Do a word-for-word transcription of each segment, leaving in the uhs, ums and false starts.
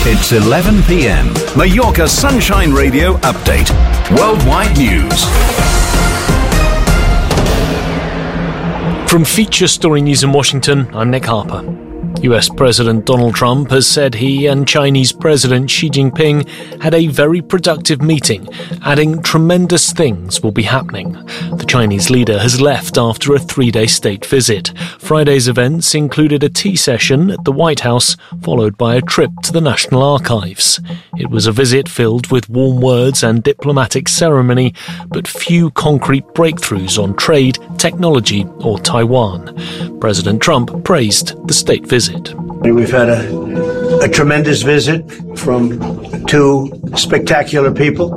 It's eleven p.m. Mallorca Sunshine Radio Update. Worldwide news. From Feature Story News in Washington, I'm Nick Harper. U S President Donald Trump has said he and Chinese President Xi Jinping had a very productive meeting, adding tremendous things will be happening. The Chinese leader has left after a three-day state visit. Friday's events included a tea session at the White House, followed by a trip to the National Archives. It was a visit filled with warm words and diplomatic ceremony, but few concrete breakthroughs on trade, technology or Taiwan. President Trump praised the state visit. We've had a, a tremendous visit from two spectacular people,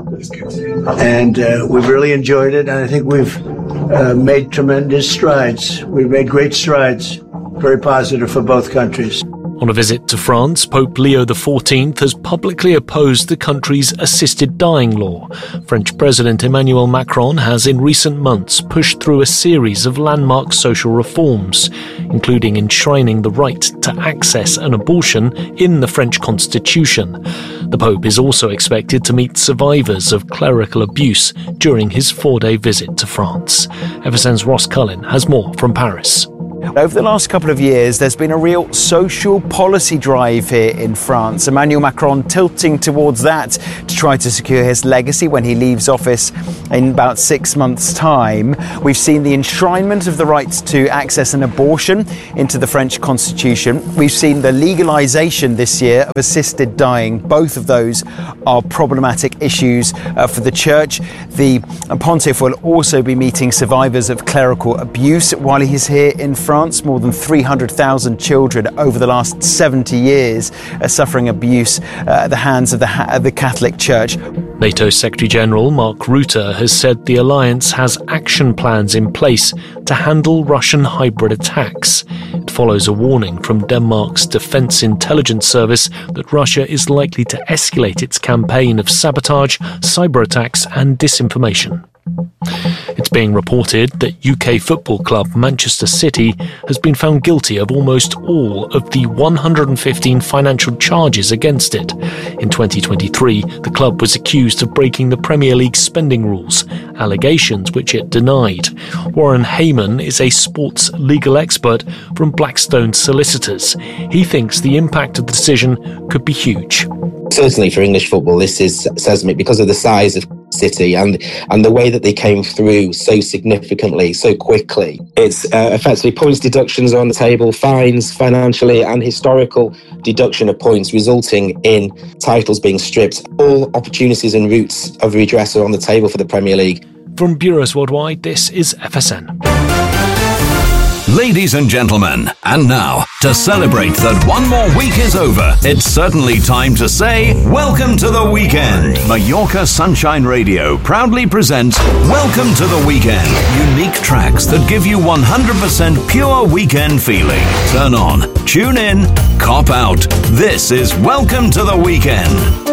and uh, we've really enjoyed it, and I think we've uh, made tremendous strides. We've made great strides, very positive for both countries. On a visit to France, Pope Leo the fourteenth has publicly opposed the country's assisted dying law. French President Emmanuel Macron has in recent months pushed through a series of landmark social reforms, including enshrining the right to access an abortion in the French constitution. The Pope is also expected to meet survivors of clerical abuse during his four-day visit to France. F S N's Ross Cullen has more from Paris. Over the last couple of years, there's been a real social policy drive here in France. Emmanuel Macron tilting towards that to try to secure his legacy when he leaves office in about six months' time. We've seen the enshrinement of the right to access an abortion into the French constitution. We've seen the legalisation this year of assisted dying. Both of those are problematic issues uh, for the church. The Pontiff will also be meeting survivors of clerical abuse while he's here in France. More than three hundred thousand children over the last seventy years are suffering abuse uh, at the hands of the, ha- the Catholic Church. NATO Secretary-General Mark Rutte has said the alliance has action plans in place to handle Russian hybrid attacks. It follows a warning from Denmark's Defence Intelligence Service that Russia is likely to escalate its campaign of sabotage, cyber attacks and disinformation. It's being reported that U K football club Manchester City has been found guilty of almost all of the one hundred fifteen financial charges against it. In twenty twenty-three, the club was accused of breaking the Premier League spending rules, allegations which it denied. Warren Hayman is a sports legal expert from Blackstone Solicitors. He thinks the impact of the decision could be huge. Certainly for English football, this is seismic because of the size of City and and the way that they came through so significantly, so quickly. It's uh, effectively points deductions are on the table, fines financially and historical deduction of points, resulting in titles being stripped. All opportunities and routes of redress are on the table for the Premier League. From Bureaus Worldwide, this is F S N. Ladies and gentlemen, and now, to celebrate that one more week is over, it's certainly time to say, welcome to the weekend. Mallorca Sunshine Radio proudly presents Welcome to the Weekend. Unique tracks that give you one hundred percent pure weekend feeling. Turn on, tune in, cop out. This is Welcome to the Weekend.